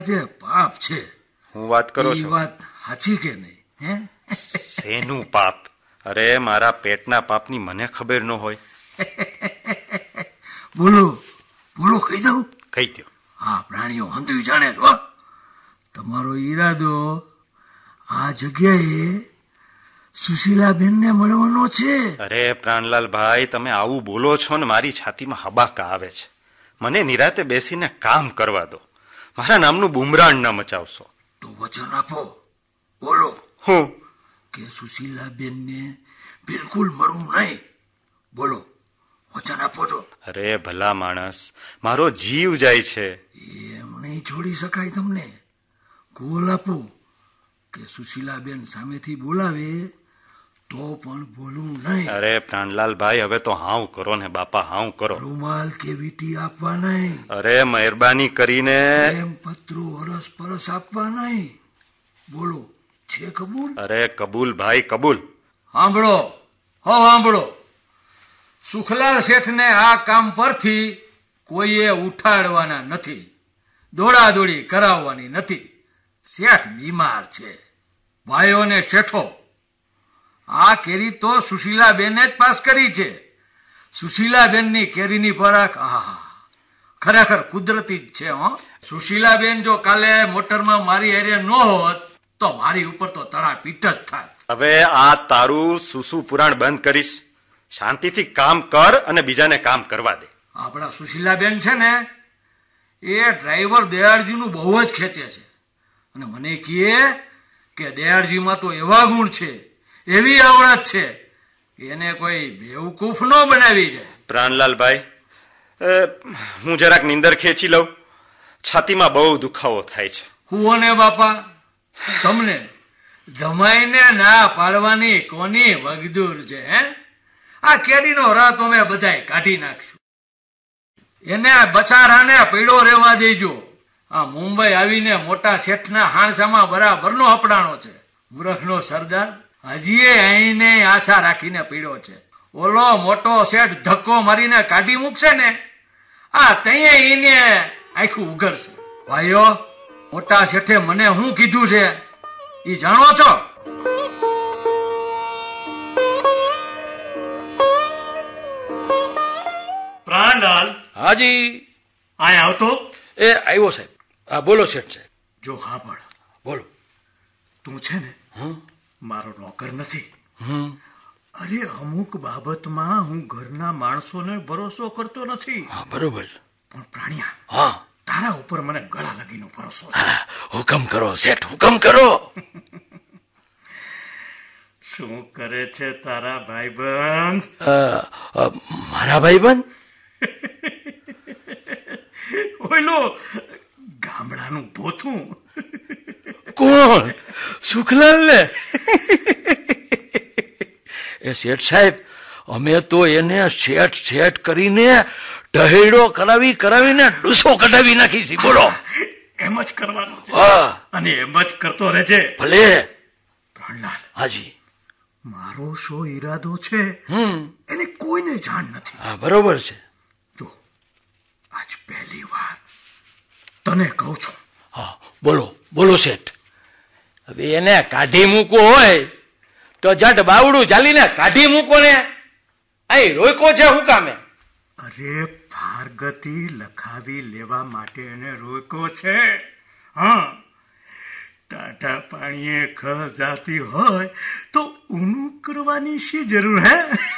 જે પાપ છે હું વાત કરો છો? એ વાત સાચી કે નહીં? હે શેનું પાપ? અરે મારા પેટના પાપની મને ખબર ન હોય? બોલો બોલો, કહી દઉં? કહી દો. હા, પ્રાણીઓ હંધુય જાણે છો. તમારો ઈરાદો આ જગ્યાએ સુશીલાબેનને મળવાનો છે. અરે પ્રાણલાલ ભાઈ, તમે આવું બોલો છો ને મારી છાતીમાં હબાકા આવે છે. મને નિરાતે બેસીને કામ કરવા દો. મારા નામનું બુમરાણ ન મચાવશો. તો વચન આપો, બોલો. હું કે સુશીલાબેનને બિલકુલ મળવું નહીં. બોલો, વચન આપો છો? અરે ભલા માણસ, મારો જીવ જાય છે. એમ નહીં છોડી શકાય તમને. કોલ આપો કે સુશીલાબેન સામેથી બોલાવે તો પણ બોલવું નહીં. અરે પ્રાણલાલ ભાઈ, હવે તો હાવ કરો ને બાપા, હાવ કરો. રૂમાલ કે વીટી આપવા નહીં. અરે મહેરબાની કરીને. એમ પત્રો હરસ પરસ આપવા નહીં. બોલો, છે કબૂલ? અરે કબૂલ ભાઈ, કબૂલ. સાંભળો, સાંભળો. સુખલાલ શેઠને આ કામ પરથી કોઈએ ઉઠાડવાના નથી. દોડાદોડી કરાવવાની નથી. શેઠ બીમાર છે. ભાઈઓને શેઠો, આ કેરી તો સુશીલાબેને જ પાસ કરી છે. સુશીલાબેનની કેરીની પરાખ ખરેખર કુદરતી જ છે. સુશીલાબેન જો કાલે મોટરમાં મારી હારે ન હોત તો મારી ઉપર તો તળા પીટ જ થાત. હવે આ તારું સુસુ પુરાણ બંધ કરીશ. શાંતિથી કામ કર અને બીજાને કામ કરવા દે. આપણા સુશીલાબેન છે ને, એ ડ્રાઈવર દયાળજીનું બહુ જ ખેંચે છે. અને મને કહે કે દયાળજીમાં તો એવા ગુણ છે, એવી આવડત છે કે એને કોઈ બેવકૂફ ન બનાવી જાય. પ્રાણલાલભાઈ, હું જરાક નીંદર ખેંચી લઉં. છાતીમાં બહુ દુખાવો થાય છે. કુઓને બાપા, તમને જમાઈને ના પાડવાની કોની વગદૂર છે? હે, આ કેરીનો રસ અમે બધાય કાઢી નાખશું. એને બચારાને પીડો રહેવા દેજો. આ મુંબઈ આવીને મોટા શેઠના હાણસામાં બરાબરનો હપડાણો છે. મૂર્ખનો સરદાર હજીએ અહીંને આશા રાખીને પીડ્યો છે. ઓલો મોટો શેઠ ધક્કો મારીને કાઢી મૂકશે ને, આ તઈએ એને આખું ઉઘરશે. ભાઈઓ, મોટા શેઠે મને શું કીધું છે એ જાણો છો? પ્રાણલાલ. હાજી. આય આવતો. એ આવ્યો સાહેબ. હા બોલો શેઠ સાહેબ. જો સાંભળ, બોલો. તું છે ને મારો નોકર નથી. અરે અમુક બાબતમાં હું ઘરના માણસોને ભરોસો કરતો નથી. હા બરોબર. પણ પ્રાણિયા, હા, તારા ઉપર મને ગળા લગીનો ભરોસો છે. હુકમ કરો શેઠ, હુકમ કરો. શું કરે છે તારા ભાઈબંધ? મારા ભાઈબંધ? ઓલો ગામડાનું ભોથું. કોણ? સુખલાલ ને? એ શેઠ સાહેબ, અમે તો એને શેઠ શેઠ કરીને ઢહેડો કરાવીને ડૂસો કઢાવી નાખી છે. બોલો. એમ જ કરવાનું છે. હા, અને એમ જ કરતો રહેજે. ભલે. પ્રાણલાલ, હાજી. મારો શો ઈરાદો છે એને કોઈને જાણ નથી. હા બરોબર છે. જો આજ પહેલી વાર તને કહું છું. હા બોલો બોલો શેઠ. હવે એને કાઢી મૂકવું હોય તો જટ બાવડું ચાલીને કાઢી મૂકો ને. અહીં રોકો છે હું કામે? અરે ફારગતિ લખાવી લેવા માટે એને રોક્યો છે. હા, ટાટા પાણીએ ખસ જાતી હોય તો ઊનું કરવાની શી જરૂર? હે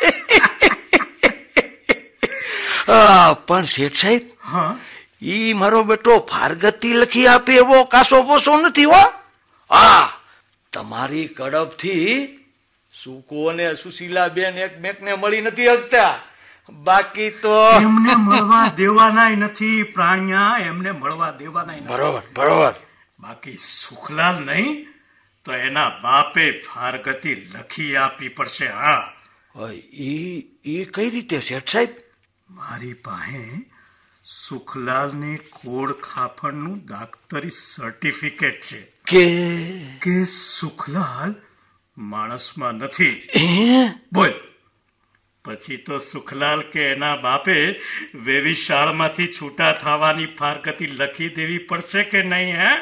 પણ શેઠ સાહેબ, હા, ઈ મારો બેટો ફારગતિ લખી આપે એવો કાસો પોસો નથી હો. હા, તમારી કડપથી સુકો ને સુશીલાબેન એકમેકને મળી નથી શકતા. બાકી તો એમને મળવા દેવાનાય નથી. પ્રાણિયા, એમને મળવા દેવાનાય નથી. બરોબર બરોબર. બાકી સુખલાલ નહીં તો એના બાપે ફારગતિ લખી આપવી પડશે. હા, ઈ કઈ રીતે શેઠ સાહેબ? મારી પાસે સુખલાલની ખોડ ખાફણનું દાક્તરી સર્ટિફિકેટ છે કે સુખલાલ માણસમાં નથી. બોલ, પછી તો સુખલાલ કે એના બાપે વેવી શાળમાંથી છૂટા થવાની ફારગતી લખી દેવી પડશે કે નહીં? હે